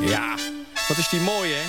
Ja, wat is die mooi, hè?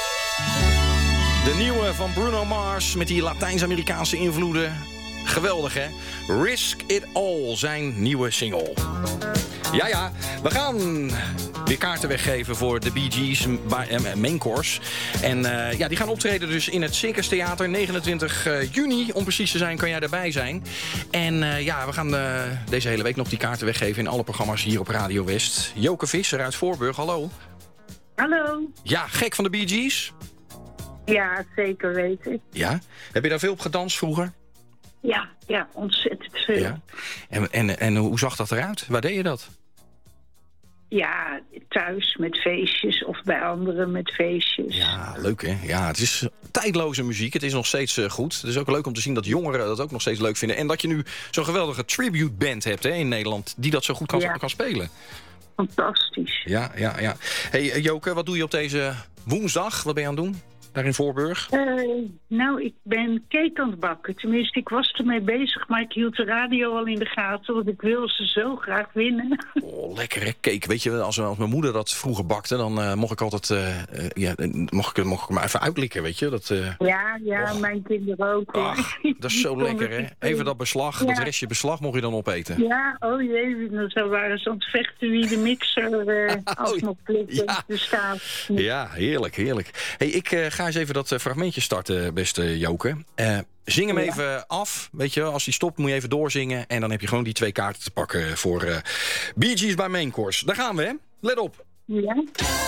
De nieuwe van Bruno Mars met die Latijns-Amerikaanse invloeden. Geweldig, hè? Risk It All, zijn nieuwe single. Ja, we gaan weer kaarten weggeven voor de Bee Gees Main Course. En die gaan optreden dus in het Circus Theater. 29 juni, om precies te zijn, kan jij erbij zijn. En we gaan deze hele week nog die kaarten weggeven in alle programma's hier op Radio West. Joke Visser uit Voorburg, hallo. Hallo. Ja, gek van de Bee Gees? Ja, zeker weten. Ja? Heb je daar veel op gedanst vroeger? Ja, ontzettend veel. Ja. En hoe zag dat eruit? Waar deed je dat? Ja, thuis met feestjes of bij anderen met feestjes. Ja, leuk hè? Ja, het is tijdloze muziek. Het is nog steeds goed. Het is ook leuk om te zien dat jongeren dat ook nog steeds leuk vinden. En dat je nu zo'n geweldige tribute band hebt hè, in Nederland die dat zo goed kan spelen. Fantastisch. Ja. Hey Joke, wat doe je op deze woensdag? Wat ben je aan het doen? Daar in Voorburg? Ik ben cake aan het bakken. Tenminste, ik was ermee bezig, maar ik hield de radio al in de gaten, want ik wil ze zo graag winnen. Oh, lekker hè, cake. Weet je, als mijn moeder dat vroeger bakte, dan mocht ik altijd, mocht ik maar even uitlikken, weet je. Dat, mijn kinderen ook. Ach, dat is zo lekker hè. Even dat beslag, dat restje beslag mocht je dan opeten. Ja, oh jee, zo waren ze aan het vechten wie de mixer alsnog klikte, de staaf. Ja, heerlijk. Hey, ik ga eens even dat fragmentje starten, beste Joke. Zing hem even af, weet je, als hij stopt moet je even doorzingen. En dan heb je gewoon die 2 kaarten te pakken voor Bee Gees bij Main Course. Daar gaan we, hè? Let op. Ja.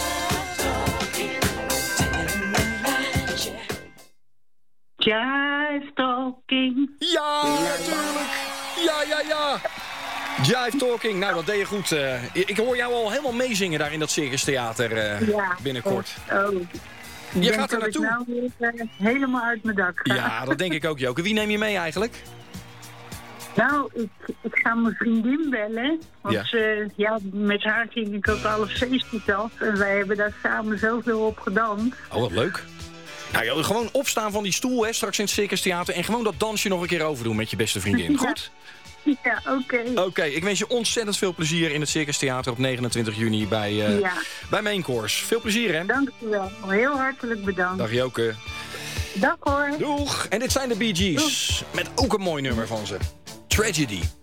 Jive Talking. Ja, natuurlijk. Ja. Jive Talking, nou dat deed je goed. Ik hoor jou al helemaal meezingen daar in dat Circus Theater binnenkort. Je gaat er naartoe. Ik nou weer helemaal uit mijn dak ga. Ja, dat denk ik ook, Joke. Wie neem je mee eigenlijk? Nou, ik ga mijn vriendin bellen. Want met haar ging ik ook alle feestjes af. En wij hebben daar samen zoveel op gedanst. Oh, wat leuk. Nou, gewoon opstaan van die stoel, hè, straks in het Circus Theater. En gewoon dat dansje nog een keer overdoen met je beste vriendin. Goed? Ja, oké. Oké, ik wens je ontzettend veel plezier in het Circus Theater op 29 juni bij Main Course. Veel plezier, hè? Dank u wel. Heel hartelijk bedankt. Dag Joke. Dag hoor. Doeg. En dit zijn de Bee Gees. Met ook een mooi nummer van ze. Tragedy.